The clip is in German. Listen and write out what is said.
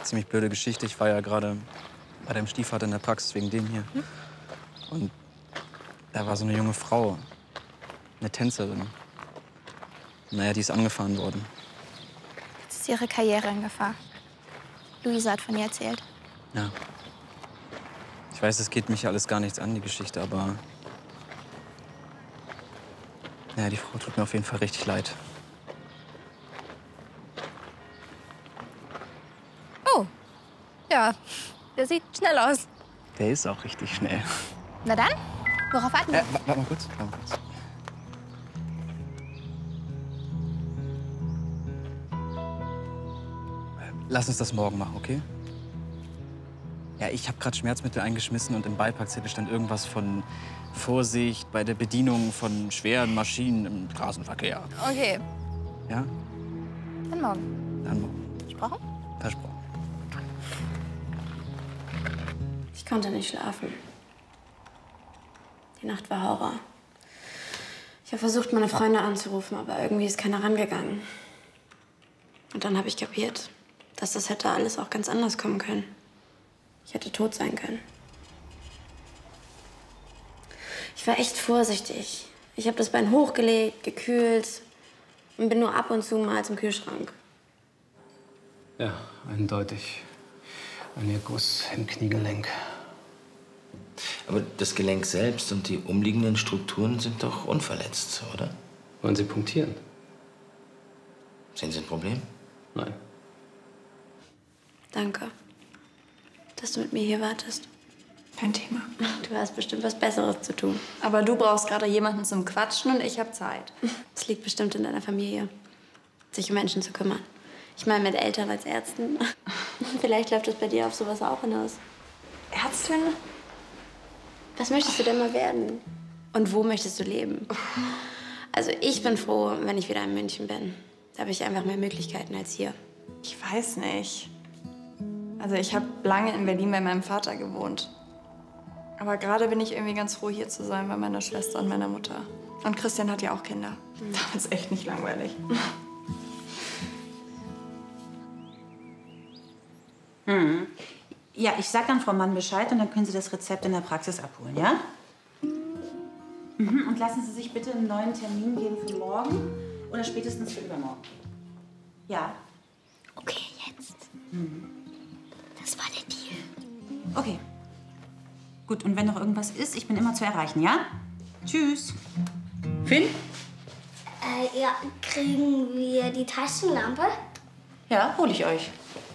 ziemlich blöde Geschichte. Ich war ja gerade bei deinem Stiefvater in der Praxis wegen dem hier. Und da war so eine junge Frau, eine Tänzerin. Naja, die ist angefahren worden. Jetzt ist ihre Karriere in Gefahr. Luisa hat von ihr erzählt. Ja. Ich weiß, es geht mich alles gar nichts an, die Geschichte, aber... Ja, die Frau tut mir auf jeden Fall richtig leid. Oh, ja, der sieht schnell aus. Der ist auch richtig schnell. Na dann, worauf warten wir? Warte mal kurz. Warte mal kurz. Lass uns das morgen machen, okay? Ja, ich habe gerade Schmerzmittel eingeschmissen und im Beipackzettel stand irgendwas von Vorsicht bei der Bedienung von schweren Maschinen im Straßenverkehr. Okay, Ja? dann morgen. Dann morgen. Versprochen? Versprochen. Ich konnte nicht schlafen. Die Nacht war Horror. Ich habe versucht, meine Freunde anzurufen, aber irgendwie ist keiner rangegangen. Und dann habe ich kapiert, dass das hätte alles auch ganz anders kommen können. Ich hätte tot sein können. Ich war echt vorsichtig. Ich habe das Bein hochgelegt, gekühlt und bin nur ab und zu mal zum Kühlschrank. Ja, eindeutig. Ein Erguss im Kniegelenk. Aber das Gelenk selbst und die umliegenden Strukturen sind doch unverletzt, oder? Wollen Sie punktieren? Sehen Sie ein Problem? Nein. Danke, dass du mit mir hier wartest. Kein Thema. Du hast bestimmt was Besseres zu tun. Aber du brauchst gerade jemanden zum Quatschen und ich habe Zeit. Es liegt bestimmt in deiner Familie, sich um Menschen zu kümmern. Ich meine, mit Eltern als Ärzten. Vielleicht läuft das bei dir auf sowas auch hinaus. Ärztin? Was möchtest du denn mal werden? Und wo möchtest du leben? Also ich bin froh, wenn ich wieder in München bin. Da habe ich einfach mehr Möglichkeiten als hier. Ich weiß nicht. Also ich habe lange in Berlin bei meinem Vater gewohnt. Aber gerade bin ich irgendwie ganz froh, hier zu sein bei meiner Schwester und meiner Mutter. Und Christian hat ja auch Kinder. Das ist echt nicht langweilig. Ja, ich sag dann Frau Mann Bescheid und dann können Sie das Rezept in der Praxis abholen, ja? Und lassen Sie sich bitte einen neuen Termin geben für morgen oder spätestens für übermorgen. Ja? Okay, jetzt. Das war der Deal. Okay. Gut, und wenn noch irgendwas ist, ich bin immer zu erreichen, ja? Tschüss. Finn? Ja, kriegen wir die Taschenlampe? Ja, hole ich euch.